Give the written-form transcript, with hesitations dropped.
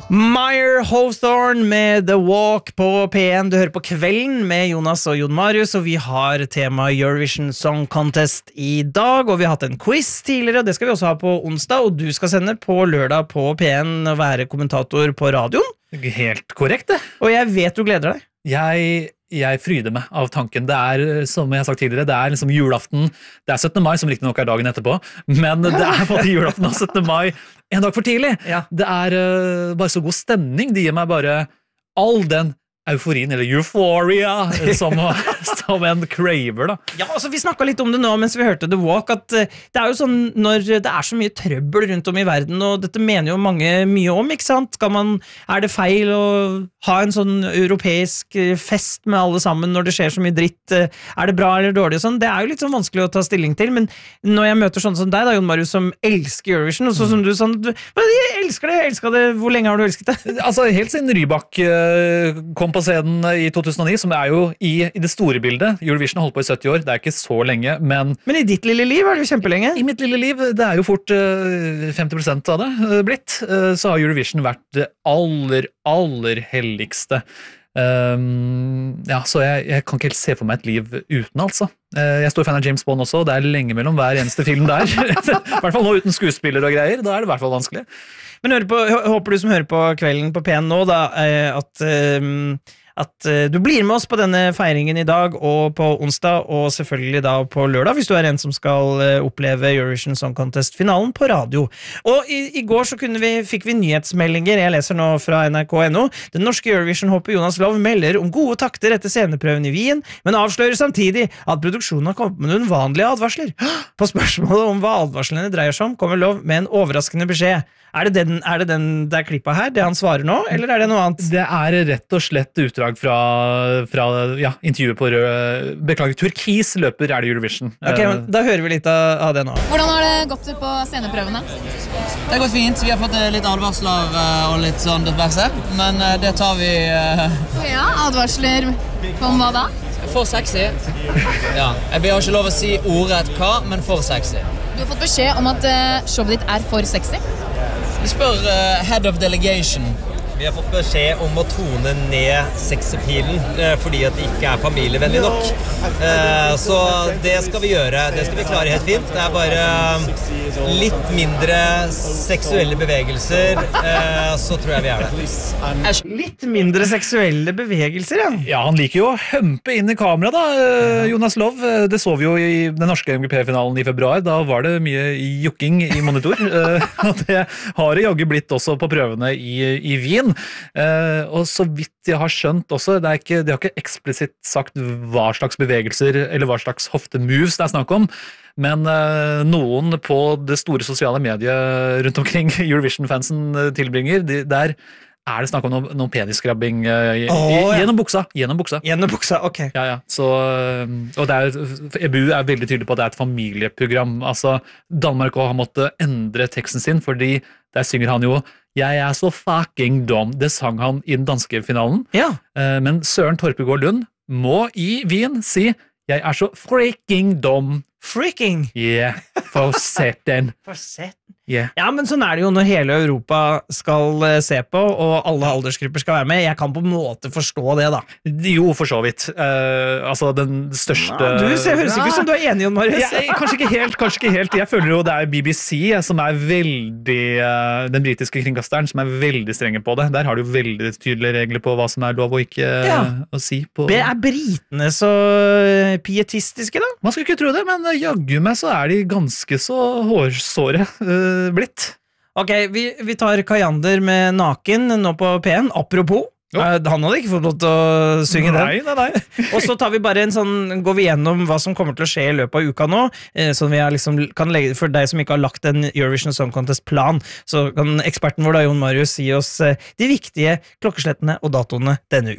Meyer Hawthorne med The Walk på P1. Du hører på Kvelden med Jonas og Jon Marius, og vi har tema Eurovision Song Contest i dag, og vi har hatt en quiz tidligere, og det skal vi også ha på onsdag, og du skal sende på lørdag på P1 og være kommentator på radioen. Helt korrekt det. Og jeg vet du gleder deg. Jeg fryder meg av tanken. Det som jeg har sagt tidligere, det liksom julaften. Det 17. mai, som riktig nok dagen etterpå, men det faktisk julaften og 17. mai en dag for tidlig. Ja. Det bare så god stemning. Det gir meg bare all den euforien, eller euphoria, som en craver, da. Ja, altså vi snakket litt om det nå mens vi hørte The Walk, at det jo sånn når det så mye trøbbel rundt om i verden, og dette mener jo mange mye om, ikke sant? Det feil å ha en sånn europeisk fest med alle sammen når det skjer så mye dritt? Det bra eller dårlig og sånn? Det jo litt sånn vanskelig å ta stilling til, men når jeg møter sånn som deg, da, Jon Marius, som elsker Eurovision, og så som du sånn, jeg elsket det, hvor lenge har du elsket det? Altså, helt siden Rybak kom på scenen i 2009, som jo i det store bildet. Eurovision har holdt på i 70 år, det ikke så lenge, men i ditt lille liv det jo kjempelenge. I mitt lille liv, det jo fort 50% av det blitt. Så har Eurovision vært det aller helligste. Så jeg kan ikke helt se for meg et liv uten, altså. Jeg er stor fan av James Bond også, og det lenge mellom hver eneste film der. I hvert fall nå uten skuespiller og greier, da det i hvert fall vanskelig. Men håper du som hører på Kvelden på P1 nå da, at du blir med oss på denne feiringen i dag og på onsdag, og selvfølgelig da på lørdag, hvis du en som skal oppleve Eurovision Song Contest-finalen på radio. Og i går så fikk vi nyhetsmeldinger, jeg leser nå fra NRK.no. Den norske Eurovision-hopper Jonas Love melder om gode takter etter sceneprøven i Wien, men avslører samtidig at produksjonen har kommet med noen vanlige advarsler. På spørsmålet om hva advarslene dreier seg om, kommer Love med en overraskende beskjed. Det den der klippet her, det han svarer nå, eller det noe annet? Det rett og slett utdrag fra intervjuet på beklager, turkis løper det Eurovision. Ok, men da hører vi litt av det nå. Hvordan har det gått på sceneprøvene? Det har gått fint, vi har fått litt advarsler og litt sånn diverse, men det tar vi... Ja, advarsler om hva da? For sexy. Ja, vi har ikke lov å si ordet hva, men for sexy. Du har fått beskjed om at showet ditt for sexy. Vi spør Head of Delegation. Vi har fått beskjed om å tone ned sexepilen fordi at det ikke familievennlig nok. Så det skal vi gjøre. Det skal vi klare helt fint. Det bare litt mindre seksuelle bevegelser, så tror jeg vi det. Litt mindre seksuelle bevegelser, ja. Ja, han liker jo å humpe inn i kamera da, Jonas Love. Det så vi jo i den norske MGP-finalen i februar. Da var det mye jokking i monitor. Og det har det jaggu blitt også på prøvene i Wien. Og så vidt jeg har skjønt også, de har ikke eksplisitt sagt hva slags bevegelser eller hva slags hoftemoves det snakk om, men noen på det store sosiale mediet rundt omkring Eurovision-fansen tilbringer, der det snakk om noen peniskrabbing gjennom buksa. Gjennom buksa, ok. Ja. Så, og EBU veldig tydelig på at det et familieprogram. Altså, Danmark har måttet endre teksten sin, fordi der synger han jo «Jeg så fucking dum». Det sang han i den danske finalen. Ja. Men Søren Torpegård Lund må i Wien si «Jeg så freaking dum». Freaking? Yeah, for satan. For satan? Yeah. Ja, men sånn det jo når hele Europa skal se på, og alle aldersgrupper skal være med. Jeg kan på en måte forstå det, da. Jo, for så vidt. Altså, den største... Ja, høres ikke ut som du enig, Jon Marius. Kanskje ikke helt. Jeg føler jo det BBC som veldig... Den britiske kringkasteren som veldig strenge på det. Der har du jo veldig tydelige regler på hva som lov og ikke å si på... Britene så pietistiske, da? Man skulle ikke tro det, men jaggu meg så de ganske så hårsåre blitt. Ok, vi tar Kajander med Naken nå på P1. Apropos, han hadde ikke fått lov til å synge den. Nei. Og så tar vi bare går vi gjennom hva som kommer til å skje i løpet av uka nå, så vi kan legge, for deg som ikke har lagt en Eurovision Song Contest-plan, så kan eksperten vår da, Jon Marius, si oss de viktige klokkeslettene og datoene denne uka.